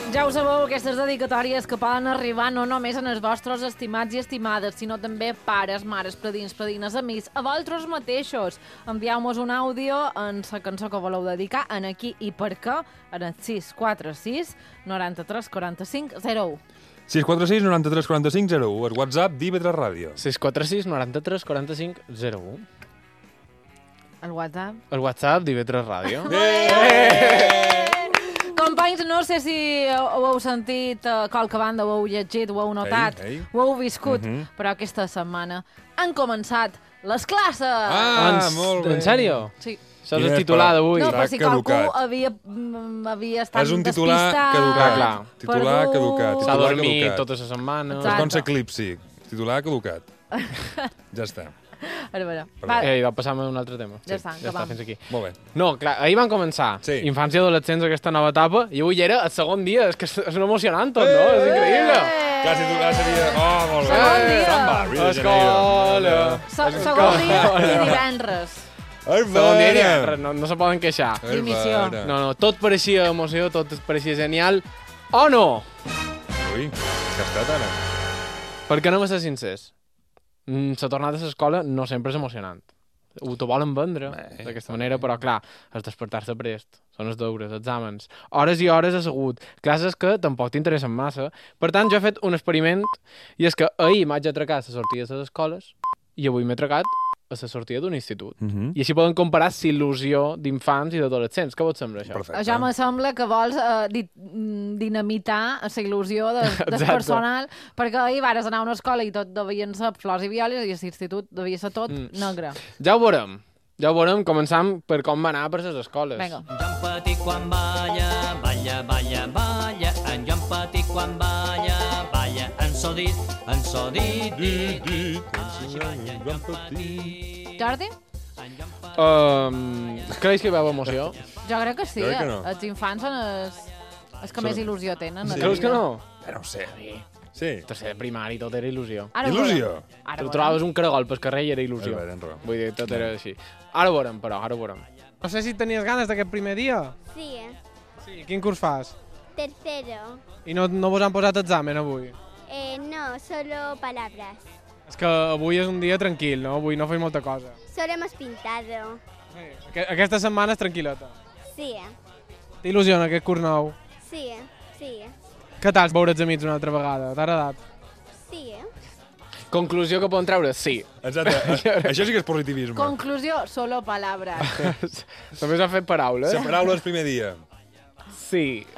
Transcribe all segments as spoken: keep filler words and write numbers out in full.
Ja ho sabeu, aquestes dedicatòries que poden arribar no només en els vostres estimats i estimades, sinó també pares, mares, predins, predines, amics, a vosaltres mateixos. Envieu-nos un àudio en la cançó que voleu dedicar, en aquí i per què, en el sis quatre sis noranta-tres quaranta-cinc zero u. sis quatre sis noranta-tres quaranta-cinc zero u, el WhatsApp d'I V tres Ràdio. sis quatre sis noranta-tres quaranta-cinc zero u. El WhatsApp. El WhatsApp d'I V tres Ràdio. Eh! Companys, no sé si ho heu sentit a qualque banda, ho heu llegit, ho heu notat, ei, ei. ho heu viscut, Mhm. però aquesta setmana han començat les classes! Ah, En- molt bé. En sèrio? Sí. Això és Quin el és, titular però? d'avui. No, Està per si qualcú caducat. havia, mm, havia estat És un titular despistat, caducat. Clar, clar. Titular perdut. caducat. S'ha Titular dormit caducat. tota la setmana. Exacte. És com s'eclipsi. Titular caducat. Ja està. A veure, Perdó. va, Ei, va passar-me a un altre tema. Ja està, ja està, acabam. fins aquí. Molt bé. No, clar, ahir van començar Sí. infants i adolescents aquesta nova etapa i avui era el segon dia. És que és, és emocionant tot, no? És increïble. Clar, si titular seria... Oh, molt bé. Segon dia. Samba, Rio de Escola. se- segon dia i divendres. Segon dia, ja, res, no, no se poden queixar. Dimissió. No, no, tot pareixia emoció, tot pareixia genial. O no? Ui, que ha estat ara? Perquè anem a ser sincers. Mm, la tornada a l'escola no sempre és emocionant. Ho t'ho volen vendre Bé. d'aquesta manera, però clar, has despertar-se prest. Són els deures, exàmens, hores i hores assegut, classes que tampoc t'interessen massa. Per tant, jo he fet un experiment i és que ahir m'haig atracat a la sortida de les escoles i avui m'he atracat a la sortida d'un institut. Mhm. I així poden comparar la il·lusió d'infants i d'adolescents. Què vos sembla, això? Perfecte. Ja me sembla que vols eh, di mm, dinamitar la il·lusió de, del Exacte. personal, perquè ahir vares anar a una escola i tot devien ser flors i violes i a l'institut devia ser tot Mm. negre. Ja ho veurem. Ja ho veurem, començant per com va anar per les escoles. Vinga. En Joan Petit quan balla, balla, balla, balla. En Joan Petit quan balla, balla. En so dit, en so dit, dit, dit. Balla, en Joan Petit. Jordi? En Joan Petit. Um, creus que hi veu emoció? Jo crec que sí. Jo crec que eh? no. Els infants són els, els que Són- més il·lusió tenen. a la Creus que vida. no? Eh, no ho sé. Sí. Tercer de primari, tot era il·lusió. Ara ho Il·lusió. veurem. Ara Tu ho trobaves un caragol pel carrer i era il·lusió. És veritat, tens raó. Vull dir, tot era així. Ara ho veurem, però, ara ho veurem. No sé si tenies ganes d'aquest primer dia. Sí, eh? Sí. Quin curs fas? Tercero. I no, no vos han posat examen avui? Eh, no, solo palabras. És que avui és un dia tranquil, no? Avui no fem molta cosa. Solo hemos pintado. Sí. Aqu- Aquesta setmana és tranquil·leta. Sí, eh? T'il·lusiona aquest curs nou? Sí, eh? Sí, eh? Què tal veure els amics una altra vegada? T'ha agradat? Sí, eh? Conclusió que poden treure? Sí. Exacte. Això sí que és positivisme. Conclusió, solo palabras. Només ha fet paraules. La paraula és primer dia. Sí.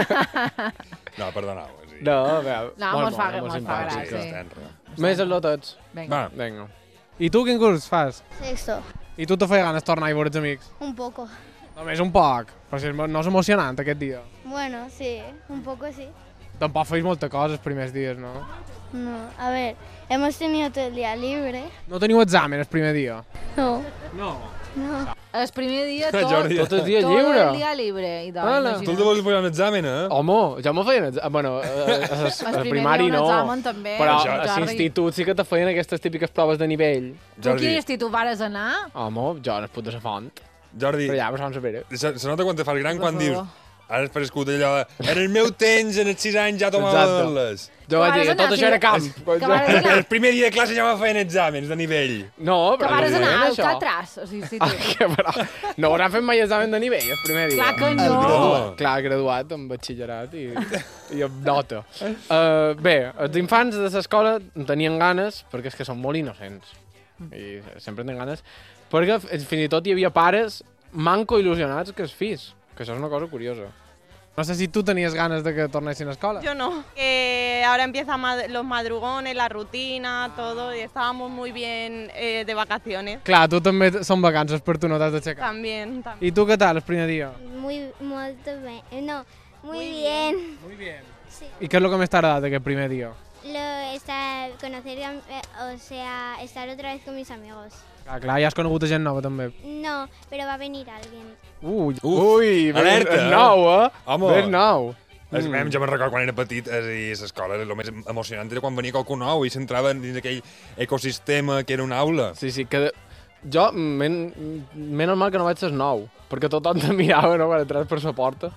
No, perdoneu. Sí. No, a veure, No, molt mos fa- bona, molt mos fa simpàtica. gràcia. Sí, tens raó. Més el tots. Vinga. Va, Vinga. I tu quin curs fas? Sexto. I tu te feia ganes tornar a veure els amics? Un poco. Només un poc. Però si no és emocionant aquest dia. Bueno, sí, un poco sí. Tampoc feis molta cosa els primers dies, no? No, a ver, hemos tenido todo el día libre. No teniu examen el primer dia? No, No. no. El primer dia tot, Jordi. Tot el dia tot lliure. el dia libre. I doncs, Hola. tu imagina't. te vols posar un examen, eh? Home, ja m'ho feien... exa- Bueno, eh, a, El a, a primer primari dia un no. examen, també, Però Jordi. a l'institut sí que te feien aquestes típiques proves de nivell. Tu a quin institut vares anar? Home, jo no es pot de la font. Jordi, Però ja, però vam saber. se, se nota quan te fas gran quan Per dius... favor. Ara has prescut allò de... En el meu temps, en els sis anys, ja tomava Exacte. les. Jo vaig vares dir que tot anar, això era sí. camp. Que vares anar, El primer dia de classe ja me feien exàmens de nivell. No, que però vares no anar deien al això. Catras, a l'institut. Que però no hauran fet mai examen de nivell el primer dia. Clar que no. graduat. Clar, graduat amb batxillerat i, i amb nota. Uh, bé, els infants de l'escola en tenien ganes, perquè és que són molt innocents. I sempre en tenen ganes. Perquè f- fins i tot hi havia pares manco il·lusionats que es fis. Que això és una cosa curiosa. No sé si tu tenies ganes de que tornessin a escola. Yo no. Que ahora empiezan mad- los madrugones, la rutina, todo, y estábamos muy bien eh, de vacaciones. Clar, tu també són vacances per tu no t'has d'aixecar. También, también. I tu què tal el primer dia? Muy, muy bien. No, muy, bien. Muy bien. Sí. I què és el que més t'ha agradat d'aquest primer dia? Lo estar, conocer, eh, o sea, estar otra vez con mis amigos. Clar, clar, ja has conegut a gent nova també. No, pero va a venir alguien. Ui, Uf, Ui, ben, alerta, és nou, eh? Home. Ben nou. Mm. Jo me'n recordo quan era petit eh, i a l'escola el més emocionant era quan venia qualcú nou i s'entrava dins aquell ecosistema que era una aula. Sí, sí, que... De... Jo, men... menys mal que no vaig ser nou, perquè tothom te mirava, no?, quan entraves per la porta.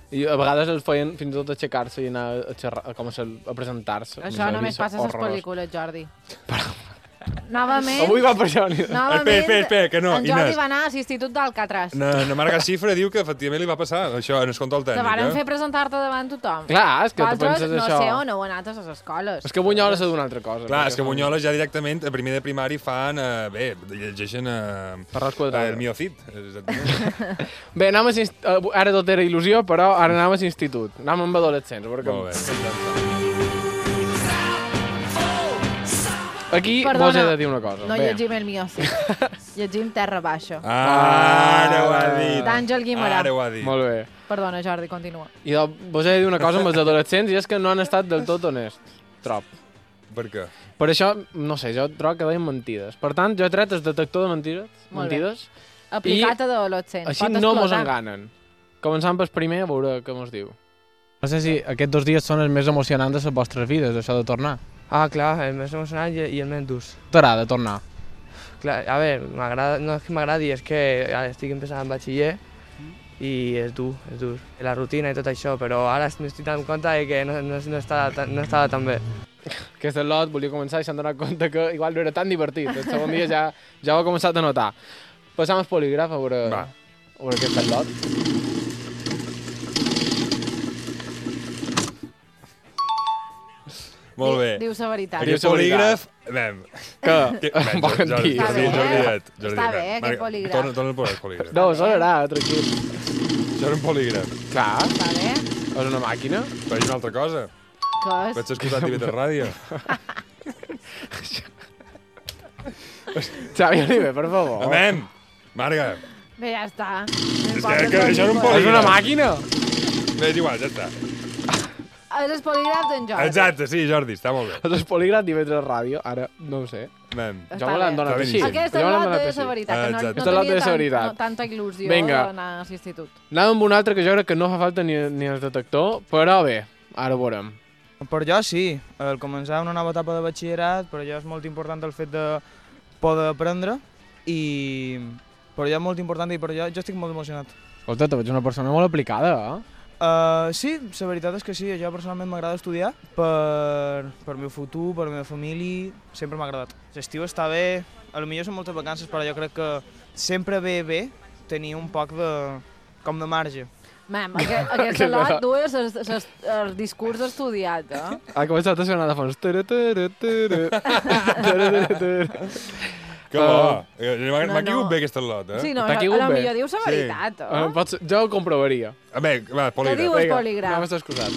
I a vegades els feien fins i tot aixecar-se i anar a, xerrar, a, com a, a presentar-se. Això només passa a les pel·lícules, Jordi. Però... Novament... Avui va per això. Novament, espera, espera, espera, que no, en Jordi Inés. va anar a l'Institut d'Alcatraz. Na, na Marga Xifra diu que efectivament li va passar això, en el control Te tècnic. varen eh? fer presentar-te davant tothom. Clar, és que tu Vosaltres penses no això... sé on heu anat a les escoles. És que Bunyola s'ha d'una altra cosa. Clar, és que Bunyola ja directament, a primer de primari, fan... Eh, bé, llegeixen... Eh, Arròs quadrat. El miocid. Exactament. Bé, anem a l'inst- uh, ara tot era il·lusió, però ara anem a l'institut. Anem amb adolescents. Perquè... Molt bé. Aquí Perdona, vos he de dir una cosa. No Bé. llegim el miocid. Llegim Terra Baixa. Ara ho ha dit. D'Àngel Guimarà. Ara ho ha dit. Molt bé. Perdona, Jordi, continua. I de, vos he de dir una cosa amb els adolescents, i és que no han estat del tot honests. Trob. Per què? Per això, no sé, jo trobo que deien mentides. Per tant, jo he tret el detector de mentides, Molt bé. mentides, Aplicat a adolescents. així Pot no mos explotar. enganen. Començant pel primer, a veure què mos diu. No sé si aquests dos dies són els més emocionants de les vostres vides, això de tornar. Ah, clar, el més emocionant i, i el més durs. T'agrada tornar? Clar, a veure, m'agrada, no és que m'agradi, és que ara estic empezant en batxiller i és dur, és dur. La rutina i tot això, però ara m'estic donant compte de que no, no, no, estava, tan, no estava tan bé. Aquest lot volia començar i s'han donat compte que igual no era tan divertit. El segon dia ja, ja ho he començat a notar. Passam al polígraf a veure, Va. a veure aquest lot. Molt bé. Diu la veritat. Aquest polígraf... Vem. Que? Que- Em Ven, va Jordi, mentir. Jordi, Està Jordi, bé. Jordi, Jordi, Està bé, ven. aquest Marga, polígraf. Torna, torna a posar el polígraf. No, sonarà, tranquil. Això era un polígraf. Clar, Està bé? és una màquina. Però és una altra cosa. Què és? Vaig escoltar T V tres Ràdio. Xavi Oliver, per favor. Amem! Marga, Bé, ja està. És que- que això era un És polígraf. una màquina. bé, és igual, ja està. És el polígraf d'en Jordi. Exacte, sí, Jordi, està molt bé. És el polígraf d'I V tres Ràdio, ara no ho sé. Amem. Està Jo me l'han bé. donat Està així. beníssim. Aquesta Jo me l'han lot donat de així. la veritat, que no, Exacte. no Aquesta lot tenia de la tant, veritat. no, tanta il·lusió Vinga. d'anar a l'institut. Anem amb un altre que jo crec que no fa falta ni, ni el detector, però bé, ara ho veurem. Per jo sí, el començar una nova etapa de batxillerat, per jo és molt important el fet de poder aprendre i per jo és molt important i per jo, jo estic molt emocionat. Escolta, tu ets una persona molt aplicada, eh? Uh, sí, la veritat és que sí, jo personalment m'agrada estudiar per, per el meu futur, per la meva família, sempre m'ha agradat. L'estiu està bé, a lo millor són moltes vacances, però jo crec que sempre ve bé tenir un poc de, com de marge. Mem, aquest, aquesta Que lot no. dues el, el, el discurs estudiat, eh? Ha començat a sonar de fons. Tara, tara, tara, tara, tara, tara. Que bo. Uh, M'ha no, m'ha caigut no. bé aquest lot, eh? Sí, no, T'ha a caigut lo bé. millor dius la Sí. veritat, Uh, eh? pots, jo ho comprovaria. A veure, va, Què polígraf. diu el Vinga, polígraf? anem a estar excusat.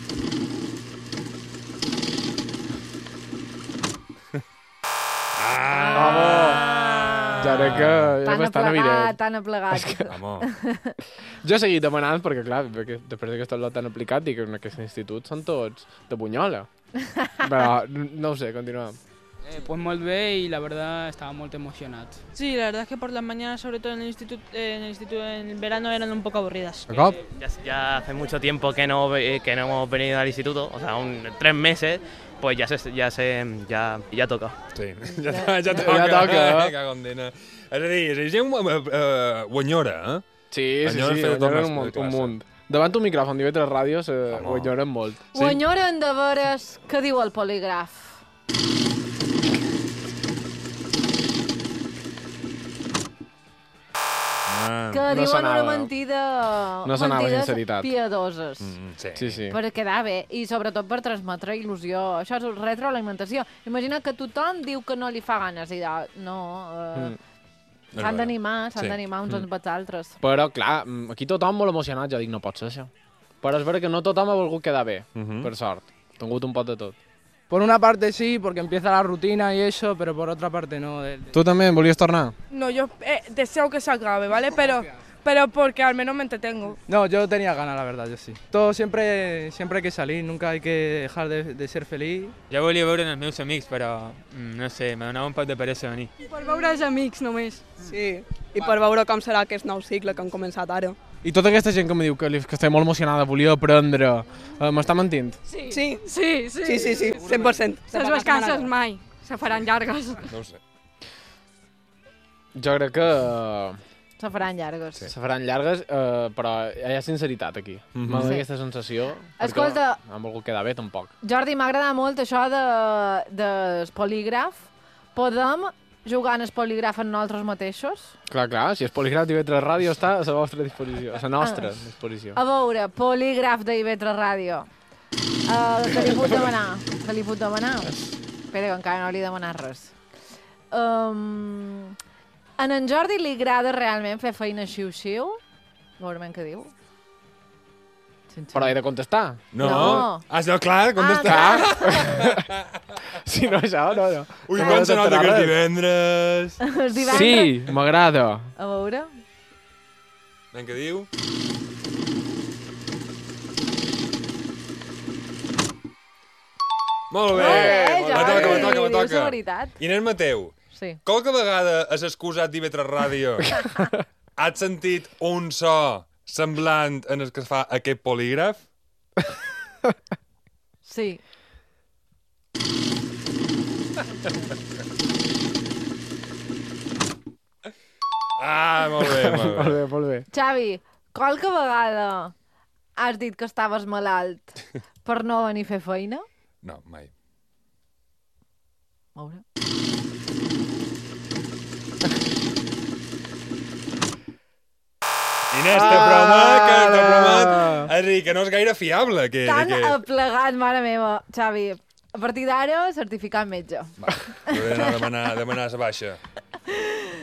Ah! Ja crec que era Tan bastant aplegat, evident. tan aplegat. Home, Jo he seguit demanant, perquè clar, perquè després d'aquest lot tan aplicat, dic que en aquest institut són tots de Bunyola. Però no ho sé, continuem. Eh, pues muy bien y la verdad estaba muy emocionado. Sí, la verdad es que por las mañanas, sobre todo en el instituto, en el instituto en el verano, eran un poco aburridas. Jacob? Ya, ya hace mucho tiempo que no, eh, que no hemos venido al instituto, o sea, un, tres meses, pues ya se, ya se, ya, ya toca. sí. Ja, ja, ja toca. Ja toca. Eh, que condena. És a dir, és a dir, gent uh, uh, ho enyora, eh? Sí, sí, Enyora sí, fer ho tornar enyoren un, a munt, un classe. munt. Davant un micròfon d'I V tres Ràdio se, ho enyoren molt. Ho enyoren de veres. Què diu el polígraf? Ah. Que No diuen sonava. una mentida... No sonava mentides sinceritat. piadoses. Mm, sí. Sí, sí. Per quedar bé i sobretot per transmetre il·lusió. Això és retroalimentació. Imagina que tothom diu que no li fa ganes i de, no, eh, Mm. s'han d'animar, s'han Sí. d'animar uns Mm. amb els altres. Però, clar, mm, aquí tothom molt emocionat, jo dic, no pot ser això. Però és vera que no tothom ha volgut quedar bé, Mhm. per sort. Ha tingut un pot de tot. Por una parte sí, porque empieza la rutina y eso, pero por otra parte no. de- de- Tu també volies tornar? No, yo eh, deseo que se acabe, ¿vale? Pero, pero porque al menos me entretengo. No, yo tenía ganas, la verdad, yo sí. Todo siempre, siempre hay que salir, nunca hay que dejar de, de ser feliz. Jo volia veure els meus amics, però mm, no sé, me donava un poc de peresa venir. Per veure els amics només. Sí, i per veure com serà aquest nou cicle que han començat ara. I tota aquesta gent que em diu que, li, que està molt emocionada, volia aprendre, eh, m'està mentint? Sí. Sí, Sí, sí. sí, sí, sí, cent per cent. Les vacances mai se faran llargues. No ho sé. Jo crec que... Se faran llargues. Se faran llargues, eh, però hi ha sinceritat aquí. Mhm. M'ha Sí. sí. aquesta sensació. Escolta- No han volgut quedar bé, tampoc. Jordi, m'ha agradat molt això de, del polígraf. Podem jugar en el polígraf en nosaltres mateixos? Clar, clar, si és polígraf d'I V tres Ràdio està a la vostra disposició, a la nostra Ah. disposició. A veure, polígraf d'I V tres Ràdio. Uh, què li puc demanar? Què li puc demanar? Espera, que encara no li he demanat res. Um, en en Jordi li agrada realment fer feina xiu-xiu? Veurem què diu. Però he de contestar? No. No. Has de, clar, contestar. Ah, si no, això, no, no. Ui, no quan se nota que és res. divendres. El divendres. Sí, m'agrada. A veure. Ben, què diu? Molt bé. Molt bé, Me toca, me Jordi, toca, me dius la toca. veritat. Inés Mateu, Sí. qualque vegada has excusat d'I V tres Ràdio has sentit un so semblant en el que es fa aquest polígraf? Sí. Ah, molt bé, molt bé. Molt bé, molt bé. Xavi, qualque vegada has dit que estaves malalt per no venir a fer feina? No, mai. A veure. Inés, te promet, que te promet. És a dir, que no és gaire fiable. Que, Tan que... aplegat, mare meva. Xavi, a partir d'ara, certificat metge. He d'anar a demanar, a demanar la baixa.